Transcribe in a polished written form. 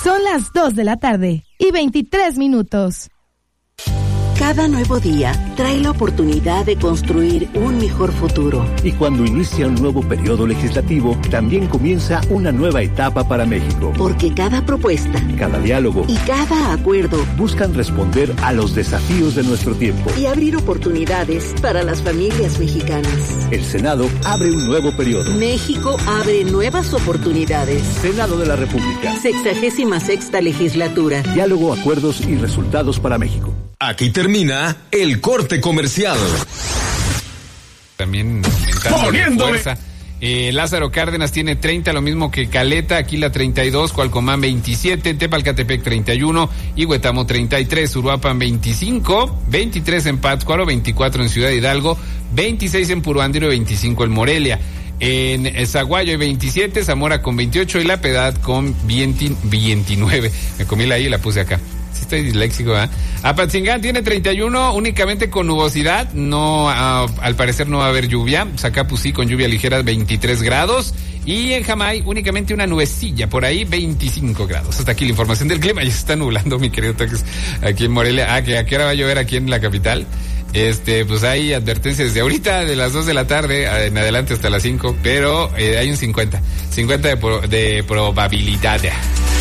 Son las 2:23 p.m. Cada nuevo día trae la oportunidad de construir un mejor futuro. Y cuando inicia un nuevo periodo legislativo, también comienza una nueva etapa para México. Porque cada propuesta, cada diálogo y cada acuerdo buscan responder a los desafíos de nuestro tiempo y abrir oportunidades para las familias mexicanas. El Senado abre un nuevo periodo. México abre nuevas oportunidades. Senado de la República. 66ª legislatura. Diálogo, acuerdos y resultados para México. Aquí termina el corte comercial. También aumentando fuerza. Lázaro Cárdenas tiene 30, lo mismo que Caleta, Aquila 32, Cualcomán 27, Tepalcatepec 31, Huetamo 33, Uruapan 25, 23 en Pátzcuaro, 24 en Ciudad Hidalgo, 26 en Puruándiro y 25 en Morelia. En Zaguayo hay 27, Zamora con 28 y La Piedad con 29. Me comí la I y la puse acá. Sí estoy disléxico, ¿eh? Apatzingán tiene 31, únicamente con nubosidad. No, al parecer no va a haber lluvia. Zacapu sí, con lluvia ligera, 23 grados. Y en Jamay, únicamente una nubecilla, por ahí 25 grados. Hasta aquí la información del clima. Ya se está nublando, mi querido Tax, aquí en Morelia. Que a qué hora va a llover aquí en la capital. Pues hay advertencias de ahorita, de las 2 de la tarde en adelante hasta las 5, pero hay un 50 de probabilidad.